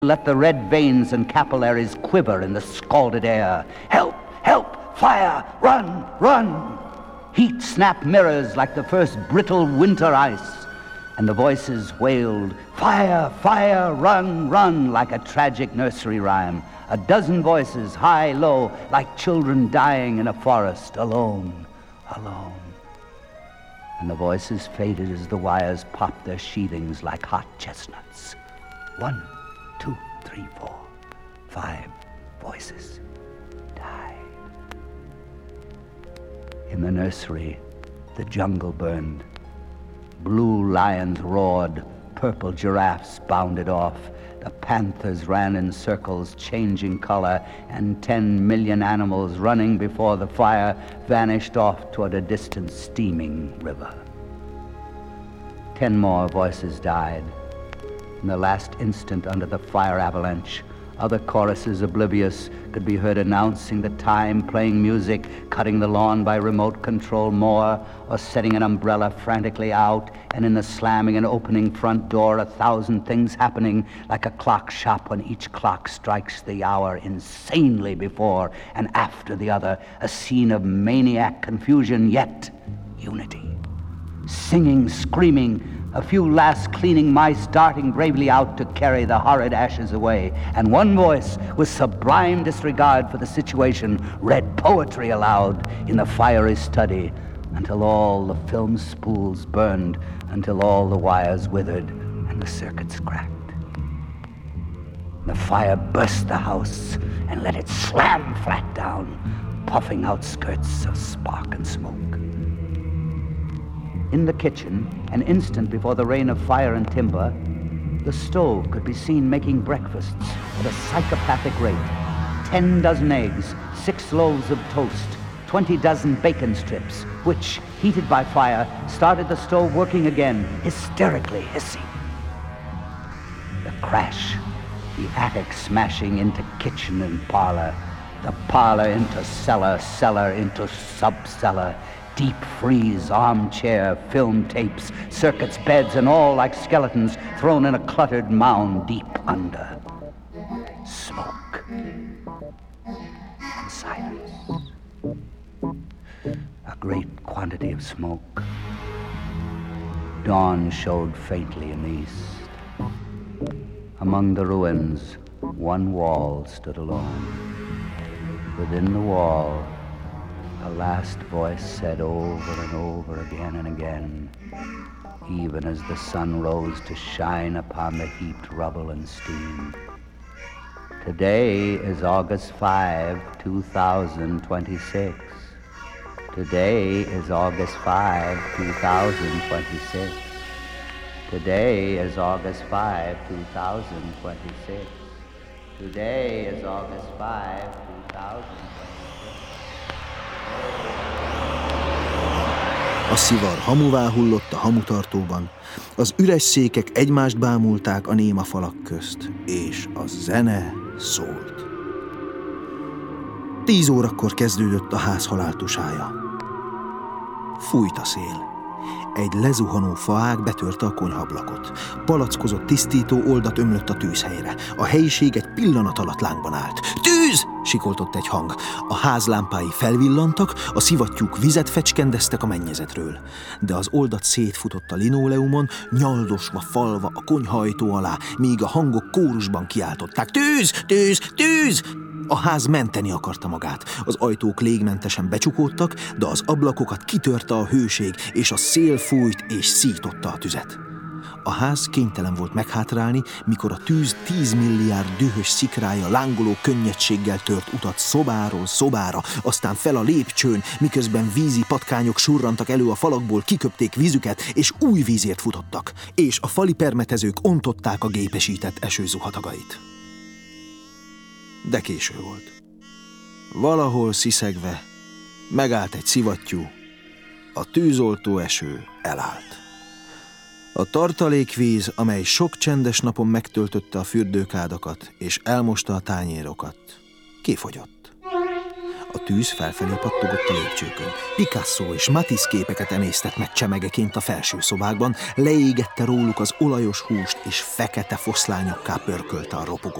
Let the red veins and capillaries quiver in the scalded air. Help! Help! Fire! Run! Run! Heat snapped mirrors like the first brittle winter ice, and the voices wailed, Fire! Fire! Run! Run! like a tragic nursery rhyme. A dozen voices, high, low, like children dying in a forest, alone, alone. And the voices faded as the wires popped their sheathings like hot chestnuts. 1, 2, 3, 4, 5 voices died. In the nursery, the jungle burned. Blue lions roared, purple giraffes bounded off. The panthers ran in circles, changing color, and 10 million animals running before the fire vanished off toward a distant steaming river. 10 more voices died. In the last instant under the fire avalanche, other choruses oblivious could be heard announcing the time, playing music, cutting the lawn by remote control more, or setting an umbrella frantically out, and in the slamming and opening front door, 1,000 things happening like a clock shop when each clock strikes the hour insanely before and after the other, a scene of maniac confusion, yet unity. Singing, screaming, a few last cleaning mice darting bravely out to carry the horrid ashes away, and one voice, with sublime disregard for the situation, read poetry aloud in the fiery study until all the film spools burned, until all the wires withered and the circuits cracked. The fire burst the house and let it slam flat down, puffing out skirts of spark and smoke. In the kitchen, an instant before the rain of fire and timber, the stove could be seen making breakfasts at a psychopathic rate. 10 dozen eggs, 6 loaves of toast, 20 dozen bacon strips, which, heated by fire, started the stove working again, hysterically hissing. The crash, the attic smashing into kitchen and parlor, the parlor into cellar, cellar into sub-cellar, deep freeze, armchair, film tapes, circuits, beds, and all like skeletons thrown in a cluttered mound deep under. Smoke and silence. A great quantity of smoke. Dawn showed faintly in the east. Among the ruins, one wall stood alone. Within the wall, a last voice said over and over again and again, even as the sun rose to shine upon the heaped rubble and steam. Today is August 5, 2026. Today is August 5, 2026. Today is August 5, 2026. Today is August 5, 2026. A szivar hamuvá hullott a hamutartóban, az üres székek egymást bámulták a néma falak közt, és a zene szólt. 10 órakor kezdődött a ház haláltusája. Fújt a szél. Egy lezuhanó faág betörte a konyhablakot. Palackozott tisztító oldat ömlött a tűzhelyre. A helyiség egy pillanat alatt lángban állt. Tűz! Sikoltott egy hang. A ház lámpái felvillantak, a szivattyúk vizet fecskendeztek a mennyezetről. De az oldat szétfutott a linoleumon, nyaldosva falva a konyhajtó alá, míg a hangok kórusban kiáltották. Tűz! Tűz! Tűz! A ház menteni akarta magát. Az ajtók légmentesen becsukódtak, de az ablakokat kitörte a hőség, és a szél fújt és szította a tüzet. A ház kénytelen volt meghátrálni, mikor a tűz 10 milliárd dühös szikrája lángoló könnyedséggel tört utat szobáról szobára, aztán fel a lépcsőn, miközben vízi patkányok surrantak elő a falakból, kiköpték vízüket, és új vízért futottak, és a fali permetezők ontották a gépesített esőzuhatagait. De késő volt. Valahol sziszegve megállt egy szivattyú, a tűzoltó eső elállt. A tartalékvíz, amely sok csendes napon megtöltötte a fürdőkádakat és elmosta a tányérokat, kifogyott. A tűz felfelé pattogott a lépcsőkön. Picasso és Matisse képeket emésztett meg csemegeként a felső szobákban, leégette róluk az olajos húst, és fekete foszlányokká pörkölte a ropogó